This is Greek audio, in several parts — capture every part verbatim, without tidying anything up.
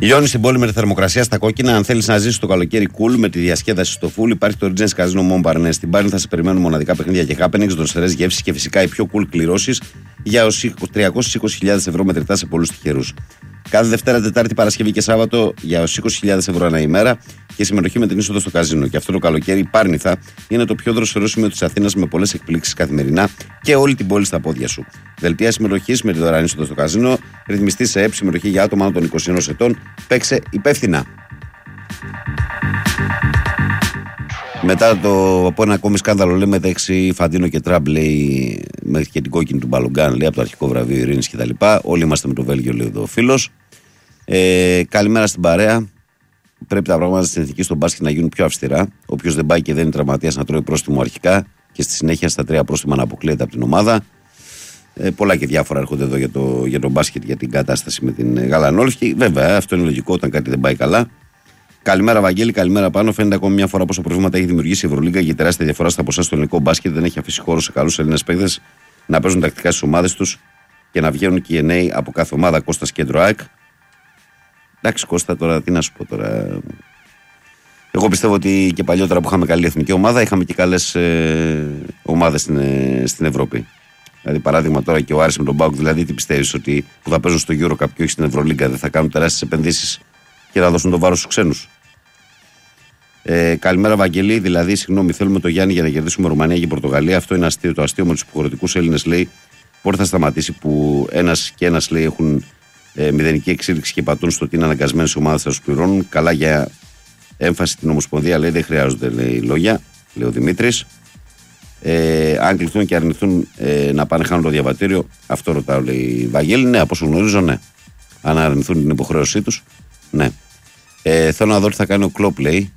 Λιώνει στην πόλη με τη θερμοκρασία στα κόκκινα. Αν θέλει να ζήσει το καλοκαίρι cool με τη διασκέδαση στο full, υπάρχει το Regency Casino Montparnasse. Στην Πάρνη θα σε περιμένουν μοναδικά παιχνίδια και happenings, δροσερές γεύσεις και φυσικά οι πιο cool κληρώσεις για τριακόσιες είκοσι χιλιάδες ευρώ μετρητά σε πολλούς τυχερούς. Κάθε Δευτέρα, Τετάρτη, Παρασκευή και Σάββατο για έως είκοσι χιλιάδες ευρώ ανά ημέρα και συμμετοχή με την είσοδο στο καζίνο. Και αυτό το καλοκαίρι η Πάρνηθα είναι το πιο δροσερό σημείο της Αθήνας με πολλές εκπλήξεις καθημερινά και όλη την πόλη στα πόδια σου. Δελτία συμμετοχής με τη δωρεάν είσοδο στο καζίνο, ρυθμιστή σε ΕΠ, συμμετοχή για άτομα άνω των είκοσι ενός ετών. Παίξε υπεύθυνα. Μετά το, από ένα ακόμη σκάνδαλο, λέει, μεταξύ Φαντίνο και Τραμπ, λέει, μέχρι και την κόκκινη του Μπαλογκάν, λέει, από το αρχικό βραβείο Ειρήνης κτλ. Όλοι είμαστε με το Βέλγιο, λέει εδώ ο φίλος. Ε, καλημέρα στην παρέα. Πρέπει τα πράγματα στην εθνική στον μπάσκετ να γίνουν πιο αυστηρά. Όποιος δεν πάει και δεν είναι τραυματίας να τρώει πρόστιμο αρχικά και στη συνέχεια στα τρία πρόστιμα να αποκλείεται από την ομάδα. Ε, πολλά και διάφορα έρχονται εδώ για το, για το μπάσκετ, για την κατάσταση με την Γαλανόλευκη. Βέβαια, αυτό είναι λογικό όταν κάτι δεν πάει καλά. Καλημέρα, Βαγγέλη, καλημέρα πάνω. Φαίνεται ακόμη μια φορά πόσο προβλήματα έχει δημιουργήσει η Ευρωλίγκα και η τεράστια διαφορά στα ποσά στο ελληνικό μπάσκετ δεν έχει αφήσει χώρο σε καλούς Έλληνες παίκτες να παίζουν τακτικά στις ομάδες τους και να βγαίνουν και οι νέοι από κάθε ομάδα. Κώστας Κέντρο ΑΕΚ. Εντάξει, Κώστα, τώρα τι να σου πω τώρα. Εγώ πιστεύω ότι και παλιότερα που είχαμε καλή εθνική ομάδα, είχαμε και καλές ε, ομάδες στην, ε, στην Ευρώπη. Δηλαδή, παράδειγμα τώρα και ο Άρης με τον Μπάουκ, δηλαδή, τι πιστεύεις ότι που θα παίζουν στο EuroCup και όχι στην Ευρωλίγκα δεν θα κάνουν τεράστιες επενδύσεις και θα δώσουν το βάρος στους ξένους. Ε, καλημέρα, Βαγγελή. Δηλαδή, συγγνώμη, θέλουμε το Γιάννη για να κερδίσουμε Ρουμανία και Πορτογαλία. Αυτό είναι αστείο. Το αστείο με τους υποχρεωτικούς Έλληνες, λέει, πότε θα σταματήσει που ένας και ένας, λέει, έχουν ε, μηδενική εξέλιξη και πατούν στο ότι είναι αναγκασμένες ομάδες θα τους πληρώνουν. Καλά για έμφαση την Ομοσπονδία, λέει, δεν χρειάζονται, λέει, λόγια, λέει ο Δημήτρης. Ε, αν κληθούν και αρνηθούν ε, να πάνε χάνουν το διαβατήριο, αυτό ρωτάω, λέει, Βαγγέλη. Ναι, από όσο γνωρίζω, ναι. Αν αρνηθούν την υποχρέωσή τους, ναι. Ε, θέλω να δω τι θα κάνει ο Κλόπ, λέει.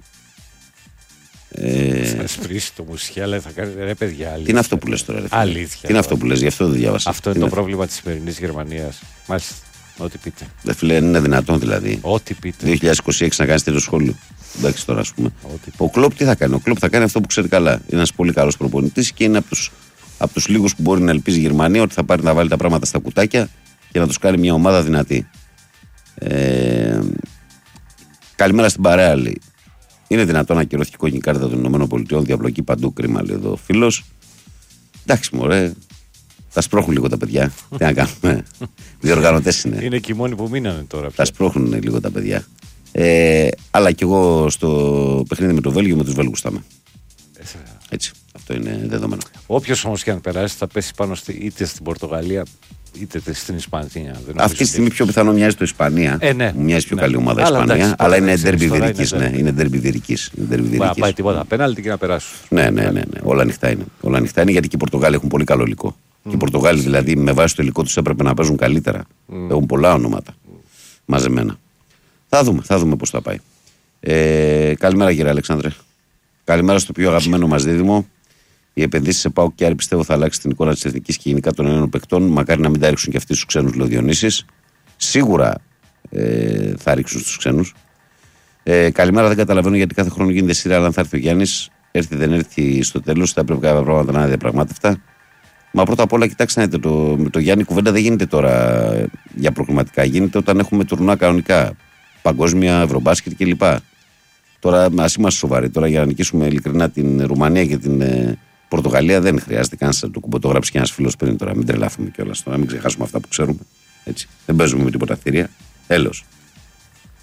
Ε, θα σπρίσει το μουσιάλ, αλλά θα κάνει, ρε παιδιά, αλήθεια. Τι είναι αυτό που λες τώρα, ρε φίλε? Αλήθεια. Τι είναι αυτό που λες, γι' αυτό δεν διάβασα. Αυτό είναι το πρόβλημα της σημερινής Γερμανίας. Μάλιστα. Ό,τι πείτε. Δεν φίλε, είναι δυνατόν δηλαδή. Ό,τι πείτε. δύο χιλιάδες είκοσι έξι να κάνεις τέτοιο σχόλιο. Εντάξει τώρα, ας πούμε. Ό,τι ο Κλόπ τι θα κάνει? Ο Κλόπ θα κάνει αυτό που ξέρει καλά. Είναι ένας πολύ καλός προπονητής και είναι από τους, από τους λίγους που μπορεί να ελπίζει η Γερμανία ότι θα πάρει να βάλει τα πράγματα στα κουτάκια και να τους κάνει μια ομάδα δυνατή. Ε, καλημέρα στην παρέα, λέει. Είναι δυνατόν να ακυρώθηκε η κόκκινη κάρτα των ΗΠΑ, διαπλοκή παντού, κρίμα, λέει εδώ ο φίλος. Εντάξει, μωρέ. Τα σπρώχνουν λίγο τα παιδιά. Τι να κάνουμε. Διοργανωτές είναι. Είναι και οι μόνοι που μείνανε τώρα. Τα σπρώχνουν λίγο τα παιδιά. Ε, αλλά κι εγώ στο παιχνίδι με το Βέλγιο με τους Βέλγους θα είμαι. Έτσι. Αυτό είναι δεδομένο. Όποιος όμως και αν περάσει θα πέσει πάνω στη, είτε στην Πορτογαλία είτε στην Ισπανία. Αυτή τη στιγμή πιο πιθανό μοιάζει το Ισπανία. Ε, ναι. Μου μοιάζει πιο ναι. καλή ομάδα η Ισπανία. Εντάξει, αλλά είναι ντέρμπι είναι βυρικής. Ναι, είναι ντέρμπι βυρικής. Μπορεί να πάει τίποτα πέναλτι και να περάσουν. Ναι, ναι, ναι, ναι. Όλα ανοιχτά είναι. Όλα ανοιχτά είναι γιατί και οι Πορτογάλοι έχουν πολύ καλό υλικό. Mm. Και οι Πορτογάλοι δηλαδή με βάση το υλικό τους έπρεπε να παίζουν καλύτερα. Mm. Έχουν πολλά ονόματα μαζεμένα. Θα δούμε, θα δούμε πώς θα πάει. Ε, καλημέρα, κύριε Αλεξάνδρε. Καλημέρα στο πιο αγαπημένο μας δίδυμο. Οι επενδύσεις σε ΠΑΟΚ και Άρη πιστεύω θα αλλάξει την εικόνα της εθνικής και γενικά των Ελλήνων παικτών. Μακάρι να μην τα ρίξουν και αυτοί στους ξένους, λέει ο Διονύσης. Σίγουρα ε, θα ρίξουν στους ξένους. Ε, καλημέρα, δεν καταλαβαίνω γιατί κάθε χρόνο γίνεται σειρά. Αλλά αν θα έρθει ο Γιάννης, έρθει δεν έρθει στο τέλος, θα έπρεπε κάποια πράγματα να είναι διαπραγμάτευτα. Μα πρώτα απ' όλα, κοιτάξτε να δείτε, το, με το Γιάννη κουβέντα δεν γίνεται τώρα για προκριματικά. Γίνεται όταν έχουμε τουρνουά κανονικά. Παγκόσμια, ευρωμπάσκετ κλπ. Τώρα, ας είμαστε σοβαροί. Τώρα, για να νικήσουμε ειλικρινά την Ρουμανία και την ε, Πορτογαλία, δεν χρειάζεται καν να το κουμποτογράψει και ένα φίλο πριν τώρα. Μην τρελαθούμε κιόλας τώρα, μην ξεχάσουμε αυτά που ξέρουμε. Έτσι. Δεν παίζουμε με τίποτα θηρία. Τέλος.